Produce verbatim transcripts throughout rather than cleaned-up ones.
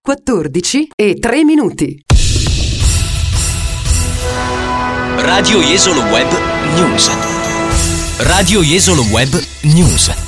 quattordici e tre minuti. Radio Jesolo Web News. Radio Jesolo Web News.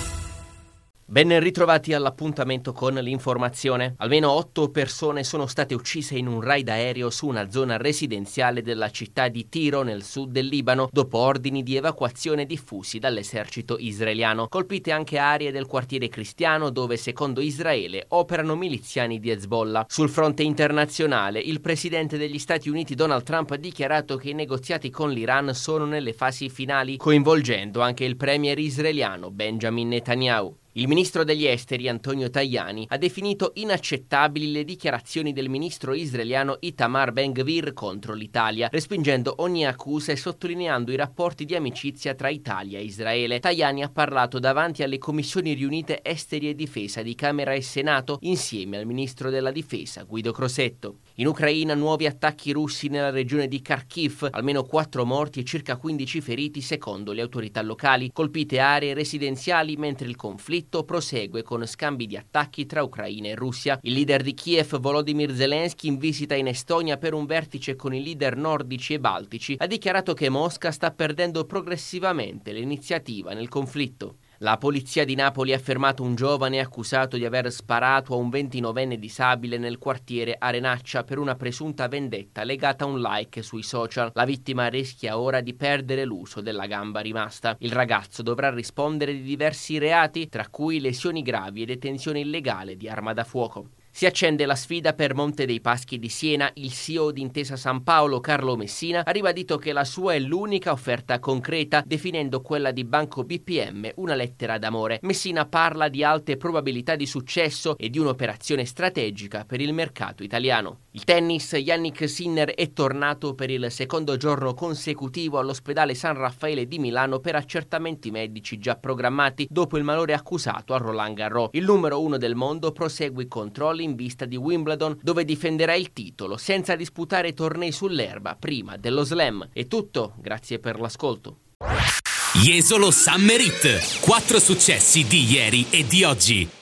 Ben ritrovati all'appuntamento con l'informazione. Almeno otto persone sono state uccise in un raid aereo su una zona residenziale della città di Tiro nel sud del Libano dopo ordini di evacuazione diffusi dall'esercito israeliano. Colpite anche aree del quartiere cristiano dove, secondo Israele, operano miliziani di Hezbollah. Sul fronte internazionale, il presidente degli Stati Uniti Donald Trump ha dichiarato che i negoziati con l'Iran sono nelle fasi finali, coinvolgendo anche il premier israeliano Benjamin Netanyahu. Il ministro degli esteri Antonio Tajani ha definito inaccettabili le dichiarazioni del ministro israeliano Itamar Ben-Gvir contro l'Italia, respingendo ogni accusa e sottolineando i rapporti di amicizia tra Italia e Israele. Tajani ha parlato davanti alle commissioni riunite esteri e difesa di Camera e Senato insieme al ministro della difesa Guido Crosetto. In Ucraina nuovi attacchi russi nella regione di Kharkiv, almeno quattro morti e circa quindici feriti secondo le autorità locali, colpite aree residenziali mentre il conflitto prosegue con scambi di attacchi tra Ucraina e Russia. Il leader di Kiev, Volodymyr Zelensky, in visita in Estonia per un vertice con i leader nordici e baltici, ha dichiarato che Mosca sta perdendo progressivamente l'iniziativa nel conflitto. La polizia di Napoli ha fermato un giovane accusato di aver sparato a un ventinovenne disabile nel quartiere Arenaccia per una presunta vendetta legata a un like sui social. La vittima rischia ora di perdere l'uso della gamba rimasta. Il ragazzo dovrà rispondere di diversi reati, tra cui lesioni gravi e detenzione illegale di arma da fuoco. Si accende la sfida per Monte dei Paschi di Siena. Il C E O di Intesa San Paolo, Carlo Messina, ha ribadito che la sua è l'unica offerta concreta, definendo quella di Banco B P M una lettera d'amore. Messina parla di alte probabilità di successo e di un'operazione strategica per il mercato italiano. Il tennis, Jannik Sinner è tornato per il secondo giorno consecutivo all'ospedale San Raffaele di Milano per accertamenti medici già programmati dopo il malore accusato a Roland Garros. Il numero uno del mondo prosegue i controlli in vista di Wimbledon, dove difenderà il titolo senza disputare tornei sull'erba prima dello Slam. È tutto, grazie per l'ascolto. Jesolo Summer Hit. Quattro successi di ieri e di oggi.